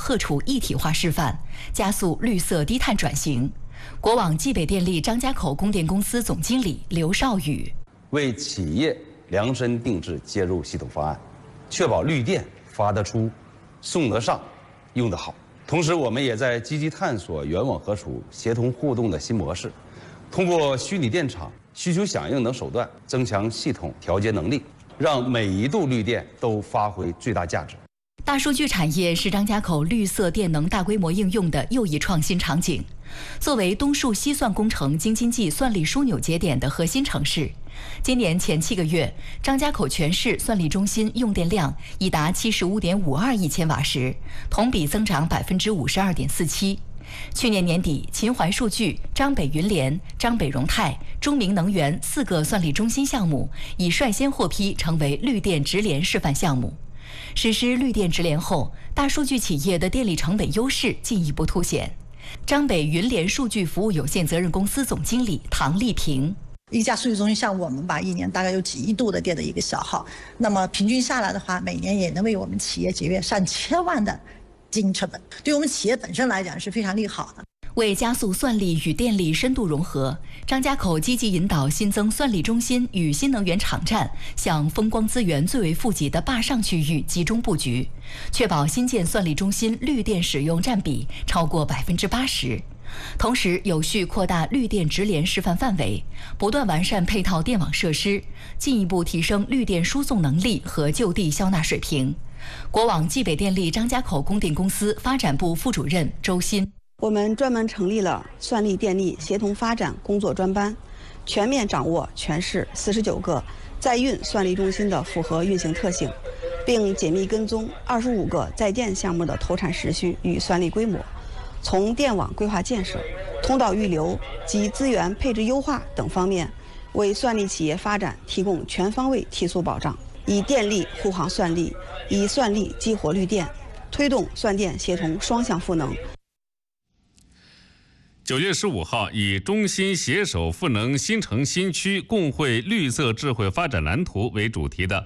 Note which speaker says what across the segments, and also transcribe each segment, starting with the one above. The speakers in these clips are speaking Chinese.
Speaker 1: 荷储一体化示范，加速绿色低碳转型。国网冀北电力张家口供电公司总经理刘少宇
Speaker 2: 为企业量身定制接入系统方案，确保绿电发得出、送得上、用得好。同时，我们也在积极探索原网荷储协同互动的新模式，通过虚拟电厂、需求响应等手段，增强系统调节能力，让每一度绿电都发挥最大价值。
Speaker 1: 大数据产业是张家口绿色电能大规模应用的又一创新场景。作为东数西算工程京津冀算力枢纽节点的核心城市，今年前7个月，张家口全市算力中心用电量已达75.52亿千瓦时，同比增长52.47%。去年年底，秦淮数据、张北云联、张北荣泰、中明能源4个算力中心项目已率先获批成为绿电直联示范项目。实施绿电直联后，大数据企业的电力成本优势进一步凸显。张北云联数据服务有限责任公司总经理唐丽萍：
Speaker 3: 一家数据中心像我们吧，一年大概有几亿度的电的一个消耗，那么平均下来的话，每年也能为我们企业节约上千万的经营成本，对我们企业本身来讲是非常利好的。
Speaker 1: 为加速算力与电力深度融合，张家口积极引导新增算力中心与新能源场站向风光资源最为富集的坝上区域集中布局，确保新建算力中心绿电使用占比超过80%。同时，有序扩大绿电直联示范范围，不断完善配套电网设施，进一步提升绿电输送能力和就地消纳水平。国网冀北电力张家口供电公司发展部副主任周鑫：
Speaker 4: 我们专门成立了算力电力协同发展工作专班，全面掌握全市49个在运算力中心的复合运行特性，并紧密跟踪25个在建项目的投产时序与算力规模，从电网规划建设、通道预留及资源配置优化等方面，为算力企业发展提供全方位提速保障，以电力护航算力，以算力激活绿电，推动算电协同双向赋能。
Speaker 5: 9月15号，以中新携手赋能新城新区共绘绿色智慧发展蓝图为主题的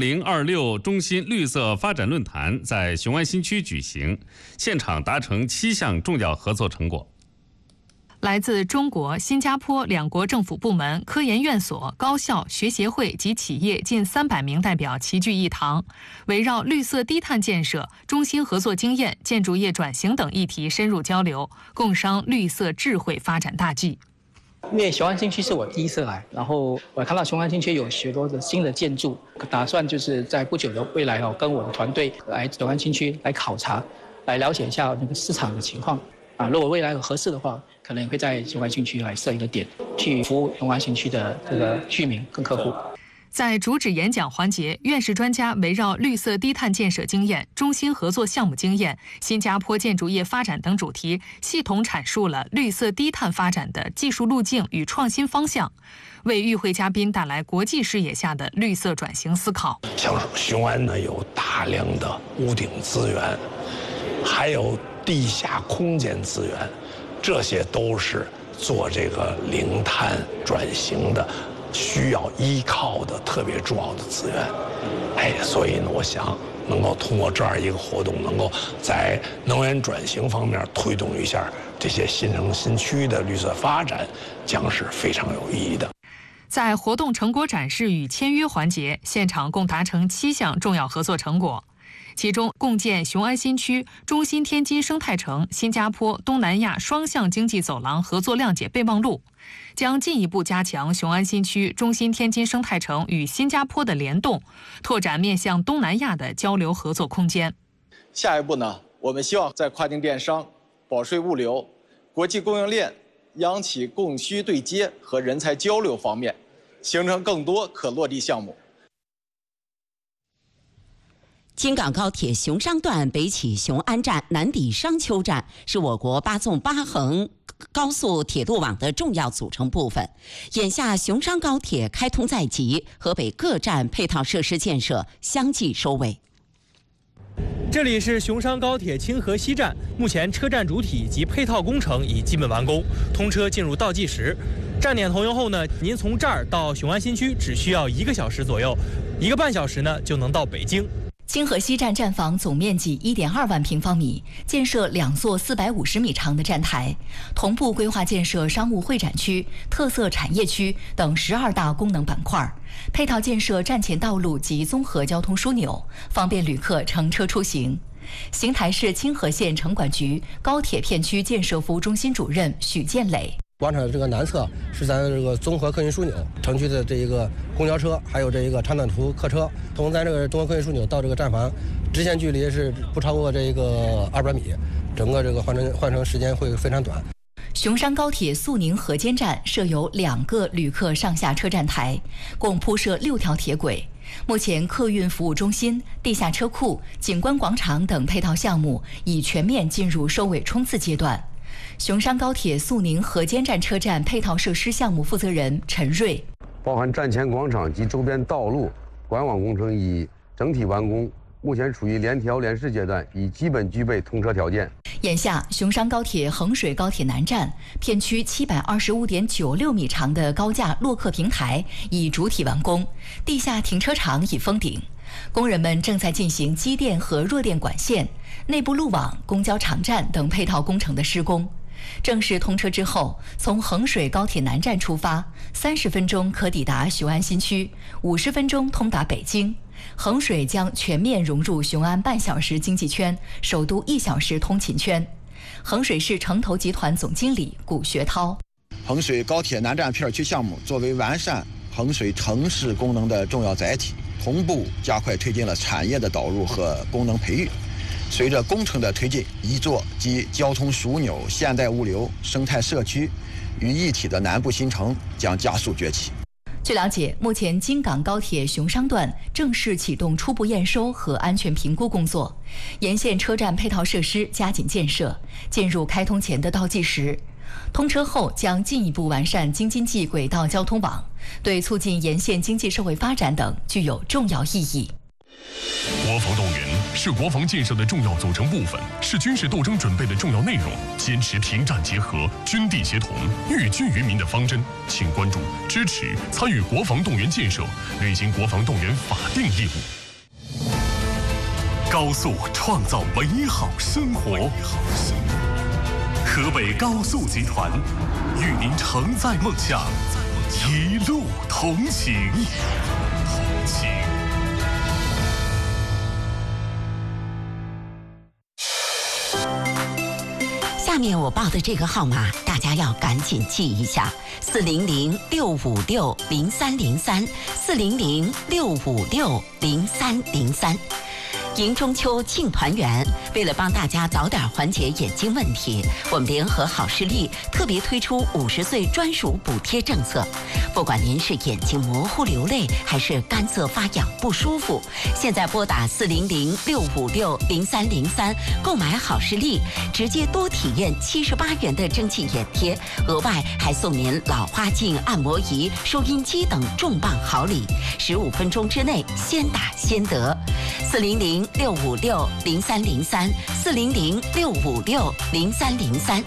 Speaker 5: 2026中新绿色发展论坛在雄安新区举行，现场达成7项重要合作成果。
Speaker 6: 来自中国、新加坡2国政府部门、科研院所、高校、学协会及企业近300名代表齐聚一堂，围绕绿色低碳建设、中新合作经验、建筑业转型等议题深入交流，共商绿色智慧发展大计。
Speaker 7: 因为雄安新区是我第一次来，然后我看到雄安新区有许多的新的建筑，打算就是在不久的未来跟我的团队来雄安新区来考察，来了解一下那个市场的情况。如果未来合适的话，可能会在雄安新区来设一个点，去服务雄安新区的这个居民跟客户。
Speaker 6: 在主旨演讲环节，院士专家围绕绿色低碳建设经验、中新合作项目经验、新加坡建筑业发展等主题，系统阐述了绿色低碳发展的技术路径与创新方向，为与会嘉宾带来国际视野下的绿色转型思考。
Speaker 8: 像雄安呢，有大量的屋顶资源，还有地下空间资源，这些都是做这个零碳转型的需要依靠的特别重要的资源。所以呢，我想能够通过这样一个活动，能够在能源转型方面推动一下这些新城新区的绿色发展，将是非常有意义的。
Speaker 6: 在活动成果展示与签约环节，现场共达成7项重要合作成果。其中，共建雄安新区、中新天津生态城、新加坡、东南亚双向经济走廊合作谅解备忘录，将进一步加强雄安新区、中新天津生态城与新加坡的联动，拓展面向东南亚的交流合作空间。
Speaker 9: 下一步呢，我们希望在跨境电商、保税物流、国际供应链、央企供需对接和人才交流方面，形成更多可落地项目。
Speaker 10: 京港高铁雄商段北起雄安站，南抵商丘站，是我国8纵8横高速铁路网的重要组成部分。眼下雄商高铁开通在即，河北各站配套设施建设相继收尾。
Speaker 11: 这里是雄商高铁清河西站，目前车站主体及配套工程已基本完工，通车进入倒计时。站点投用后呢，您从这儿到雄安新区只需要1个小时左右，1个半小时呢就能到北京。
Speaker 1: 清河西站站房总面积1.2万平方米，建设2座450米长的站台，同步规划建设商务会展区、特色产业区等12大功能板块，配套建设站前道路及综合交通枢纽，方便旅客乘车出行。邢台市清河县城管局高铁片区建设服务中心主任许建磊。
Speaker 12: 广场的这个南侧是咱这个综合客运枢纽，城区的这一个公交车，还有这一个长短途客车，从咱这个综合客运枢纽到这个站房，直线距离是不超过这个200米，整个这个换乘时间会非常短。
Speaker 1: 雄山高铁肃宁河间站设有2个旅客上下车站台，共铺设6条铁轨。目前，客运服务中心、地下车库、景观广场等配套项目已全面进入收尾冲刺阶段。雄山高铁肃宁河间站车站配套设施项目负责人陈瑞，
Speaker 13: 包含站前广场及周边道路管网工程已整体完工，目前处于联调联试阶段，已基本具备通车条件。
Speaker 1: 眼下，雄山高铁衡水高铁南站片区725.96米长的高架落客平台已主体完工，地下停车场已封顶，工人们正在进行机电和弱电管线、内部路网、公交场站等配套工程的施工。正式通车之后，从衡水高铁南站出发，30分钟可抵达雄安新区，50分钟通达北京。衡水将全面融入雄安半小时经济圈、首都1小时通勤圈。衡水市城投集团总经理古学涛，
Speaker 14: 衡水高铁南站片区项目作为完善衡水城市功能的重要载体，同步加快推进了产业的导入和功能培育。随着工程的推进，一座集交通枢纽、现代物流、生态社区于一体的南部新城将加速崛起。
Speaker 1: 据了解，目前京港高铁雄商段正式启动初步验收和安全评估工作，沿线车站配套设施加紧建设，进入开通前的倒计时。通车后将进一步完善京津冀轨道交通网，对促进沿线经济社会发展等具有重要意义。
Speaker 15: 国防动员是国防建设的重要组成部分，是军事斗争准备的重要内容。坚持平战结合、军地协同、寓军于民的方针，请关注、支持、参与国防动员建设，履行国防动员法定义务。高速创造美好生活。河北高速集团与您承载梦想，一路同行。
Speaker 10: 下面我报的这个号码，大家要赶紧记一下：400-656-0303，400-656-0303。迎中秋庆团圆，为了帮大家早点缓解眼睛问题，我们联合好视力特别推出50岁专属补贴政策。不管您是眼睛模糊流泪，还是干涩发痒不舒服，现在拨打400-656-0303购买好视力，直接多体验78元的蒸汽眼贴，额外还送您老花镜、按摩仪、收音机等重磅好礼，15分钟之内先打先得。400-656-0303，400-656-0303。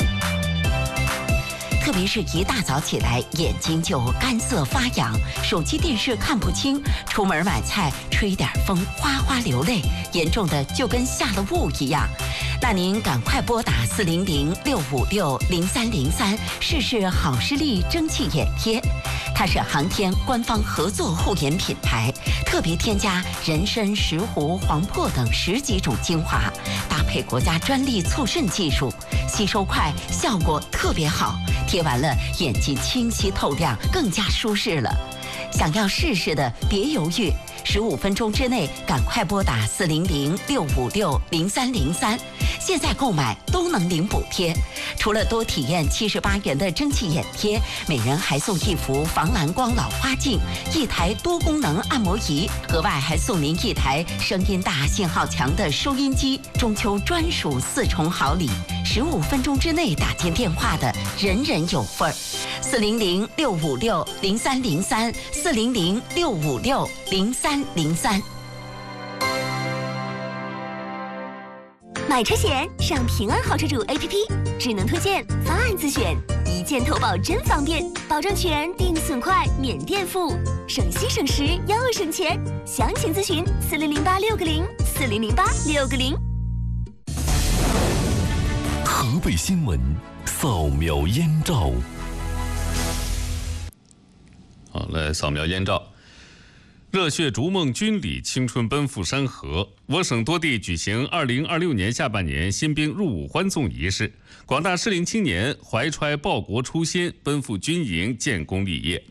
Speaker 10: 特别是一大早起来，眼睛就干涩发痒，手机电视看不清，出门买菜吹点风哗哗流泪，严重的就跟下了雾一样。那您赶快拨打400-656-0303试试好视力蒸汽眼贴。它是航天官方合作护眼品牌，特别添加人参、石斛、黄柏等10几种精华，搭配国家专利促渗技术，吸收快，效果特别好，贴完了眼睛清晰透亮，更加舒适了。想要试试的别犹豫，15分钟之内赶快拨打400-656-0303，现在购买都能领补贴。除了多体验78元的蒸汽眼贴，每人还送1幅防蓝光老花镜、1台多功能按摩仪，额外还送您1台声音大、信号强的收音机。中秋专属4重好礼，15分钟之内打进电话的人人有份儿。400-656-0303，400-656-0303。
Speaker 16: 买车险上平安好车主 APP， 智能推荐，方案自选，一键投保真方便，保证全，定损快，免垫付，省心省时又省钱。详情咨询4008-660，4008-660。
Speaker 15: 河北新闻扫描燕赵。
Speaker 5: 好，来扫描燕赵。热血逐梦军礼，青春奔赴山河。我省多地举行2026年下半年新兵入伍欢送仪式，广大适龄青年怀揣报国初心，奔赴军营建功立业。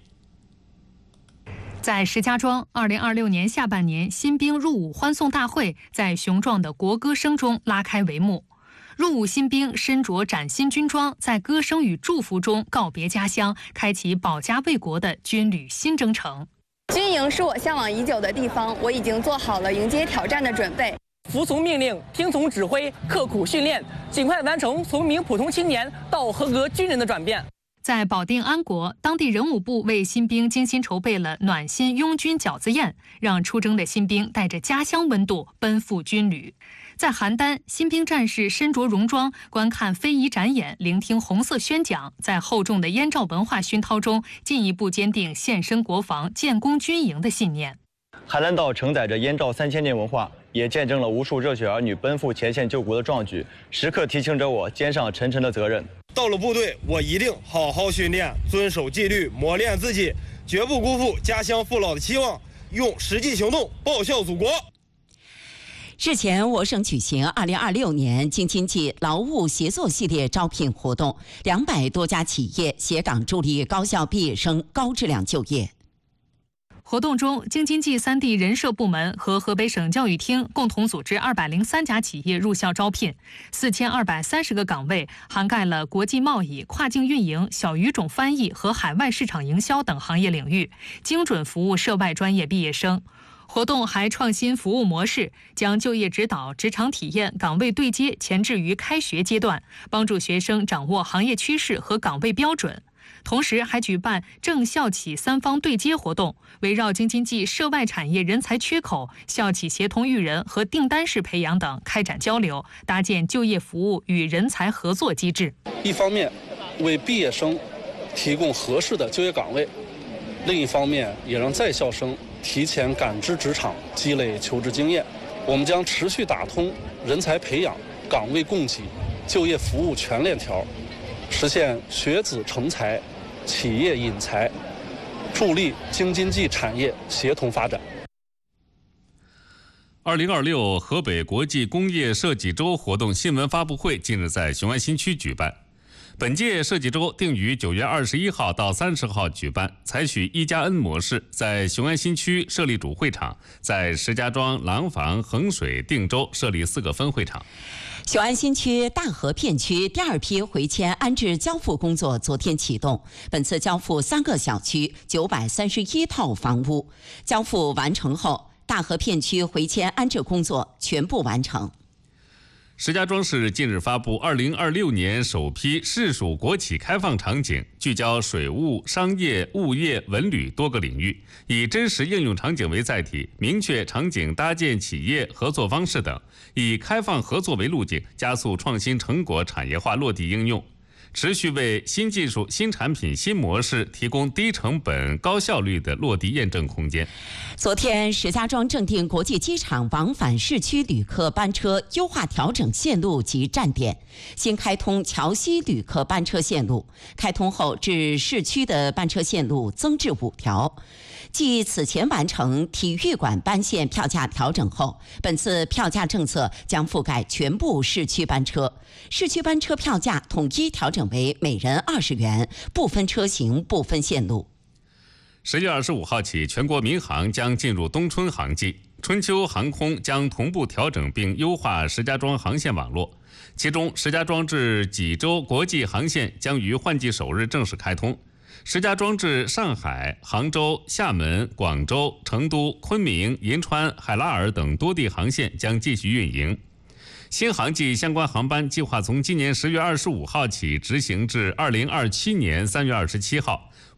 Speaker 6: 在石家庄，2026年下半年新兵入伍欢送大会在雄壮的国歌声中拉开帷幕。入伍新兵身着崭新军装，在歌声与祝福中告别家乡，开启保家卫国的军旅新征程。
Speaker 17: 军营是我向往已久的地方，我已经做好了迎接挑战的准备。
Speaker 18: 服从命令，听从指挥，刻苦训练，尽快完成从名普通青年到合格军人的转变。
Speaker 6: 在保定安国，当地人武部为新兵精心筹备了暖心拥军饺子宴，让出征的新兵带着家乡温度奔赴军旅。在邯郸，新兵战士身着戎装，观看非遗展演，聆听红色宣讲，在厚重的燕赵文化熏陶中，进一步坚定献身国防、建功军营的信念。
Speaker 19: 邯郸道承载着燕赵3000年文化，也见证了无数热血儿女奔赴前线救国的壮举，时刻提醒着我肩上沉沉的责任。
Speaker 20: 到了部队，我一定好好训练，遵守纪律，磨练自己，绝不辜负家乡父老的期望，用实际行动报效祖国。
Speaker 10: 日前，我省举行2026年京津冀劳务协作系列招聘活动，200多家企业协岗助力高校毕业生高质量就业。
Speaker 6: 活动中，京津冀3地人社部门和河北省教育厅共同组织203家企业入校招聘，4230个岗位，涵盖了国际贸易、跨境运营、小语种翻译和海外市场营销等行业领域，精准服务涉外专业毕业生。活动还创新服务模式，将就业指导、职场体验、岗位对接前置于开学阶段，帮助学生掌握行业趋势和岗位标准。同时还举办政校企3方对接活动，围绕京津冀涉外产业人才缺口、校企协同育人和订单式培养等开展交流，搭建就业服务与人才合作机制。
Speaker 21: 一方面为毕业生提供合适的就业岗位，另一方面也让在校生提前感知职场，积累求职经验。我们将持续打通人才培养、岗位供给、就业服务全链条，实现学子成才、企业引才，助力京津冀产业协同发展。
Speaker 5: 2026河北国际工业设计周活动新闻发布会近日在雄安新区举办。本届设计周定于9月21号到30号举办，采取1+N 模式，在雄安新区设立主会场，在石家庄、廊坊、衡水、定州设立4个分会场。
Speaker 10: 雄安新区大河片区第2批回迁安置交付工作昨天启动，本次交付3个小区931套房屋，交付完成后，大河片区回迁安置工作全部完成。
Speaker 5: 石家庄市近日发布2026年首批市属国企开放场景，聚焦水务、商业、物业、文旅多个领域，以真实应用场景为载体，明确场景搭建企业合作方式等，以开放合作为路径，加速创新成果产业化落地应用，持续为新技术、新产品、新模式提供低成本、高效率的落地验证空间。
Speaker 10: 昨天，石家庄正定国际机场往返市区旅客班车优化调整线路及站点，新开通桥西旅客班车线路，开通后至市区的班车线路增至5条。继此前完成体育馆班线票价调整后，本次票价政策将覆盖全部市区班车。市区班车票价统一调整为每人20元，不分车型、不分线路。
Speaker 5: 10月25号起，全国民航将进入冬春航季，春秋航空将同步调整并优化石家庄航线网络。其中，石家庄至济州国际航线将于换季首日正式开通。石家庄至上海、杭州、厦门、广州、成都、昆明、银川、海拉尔等多地航线将继续运营。新航季相关航班计划从今年10月25号起执行至2027年3月27号，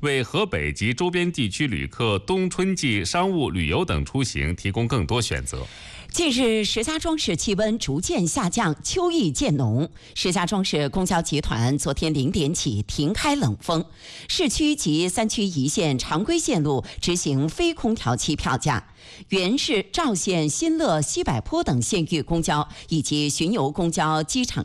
Speaker 5: 为河北及周边地区旅客冬春季商务旅游等出行提供更多选择。
Speaker 10: 近日，石家庄市气温逐渐下降，秋意渐浓。石家庄市公交集团昨天0点起停开冷风，市区及3区一线常规线路执行非空调期票价。原市、赵县、新乐、西柏坡等县域公交以及巡游公交机场